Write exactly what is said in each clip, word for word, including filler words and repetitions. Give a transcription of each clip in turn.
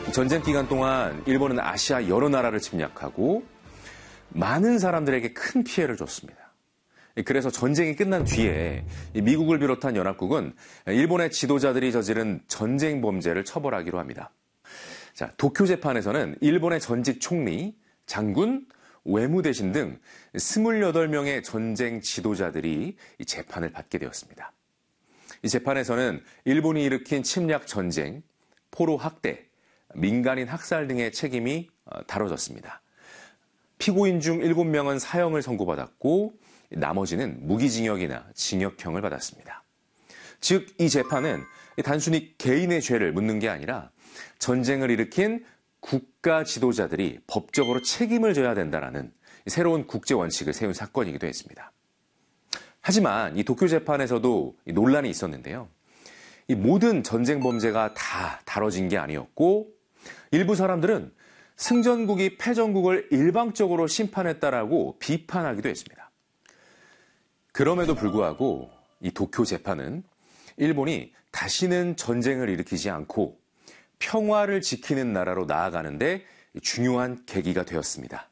전쟁 기간 동안 일본은 아시아 여러 나라를 침략하고 많은 사람들에게 큰 피해를 줬습니다. 그래서 전쟁이 끝난 뒤에 미국을 비롯한 연합국은 일본의 지도자들이 저지른 전쟁 범죄를 처벌하기로 합니다. 자, 도쿄 재판에서는 일본의 전직 총리, 장군, 외무대신 등 스물여덟 명의 전쟁 지도자들이 이 재판을 받게 되었습니다. 이 재판에서는 일본이 일으킨 침략 전쟁, 포로 학대, 민간인 학살 등의 책임이 다뤄졌습니다. 피고인 중 일곱 명은 사형을 선고받았고 나머지는 무기징역이나 징역형을 받았습니다. 즉, 이 재판은 단순히 개인의 죄를 묻는 게 아니라 전쟁을 일으킨 국가 지도자들이 법적으로 책임을 져야 된다는 새로운 국제 원칙을 세운 사건이기도 했습니다. 하지만 이 도쿄 재판에서도 논란이 있었는데요. 이 모든 전쟁 범죄가 다 다뤄진 게 아니었고 일부 사람들은 승전국이 패전국을 일방적으로 심판했다라고 비판하기도 했습니다. 그럼에도 불구하고 이 도쿄 재판은 일본이 다시는 전쟁을 일으키지 않고 평화를 지키는 나라로 나아가는데 중요한 계기가 되었습니다.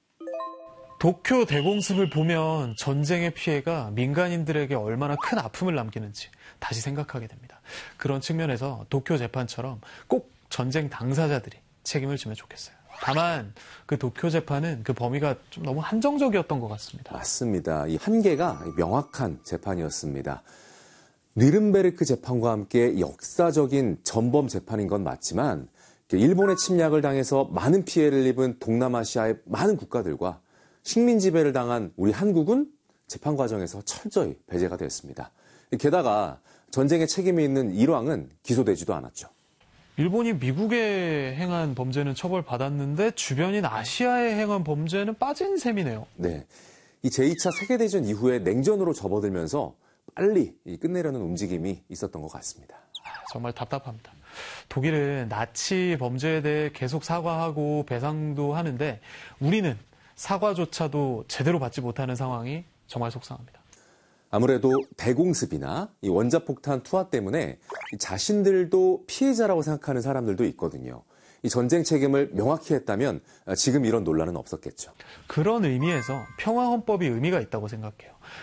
도쿄 대공습을 보면 전쟁의 피해가 민간인들에게 얼마나 큰 아픔을 남기는지 다시 생각하게 됩니다. 그런 측면에서 도쿄 재판처럼 꼭 전쟁 당사자들이 책임을 지면 좋겠어요. 다만 그 도쿄 재판은 그 범위가 좀 너무 한정적이었던 것 같습니다. 맞습니다. 이 한계가 명확한 재판이었습니다. 뉘른베르크 재판과 함께 역사적인 전범 재판인 건 맞지만 일본의 침략을 당해서 많은 피해를 입은 동남아시아의 많은 국가들과 식민 지배를 당한 우리 한국은 재판 과정에서 철저히 배제가 됐습니다. 게다가 전쟁에 책임이 있는 일왕은 기소되지도 않았죠. 일본이 미국에 행한 범죄는 처벌받았는데 주변인 아시아에 행한 범죄는 빠진 셈이네요. 네, 이 제이 차 세계대전 이후에 냉전으로 접어들면서 빨리 끝내려는 움직임이 있었던 것 같습니다. 정말 답답합니다. 독일은 나치 범죄에 대해 계속 사과하고 배상도 하는데 우리는 사과조차도 제대로 받지 못하는 상황이 정말 속상합니다. 아무래도 대공습이나 이 원자폭탄 투하 때문에 자신들도 피해자라고 생각하는 사람들도 있거든요. 이 전쟁 책임을 명확히 했다면 지금 이런 논란은 없었겠죠. 그런 의미에서 평화헌법이 의미가 있다고 생각해요.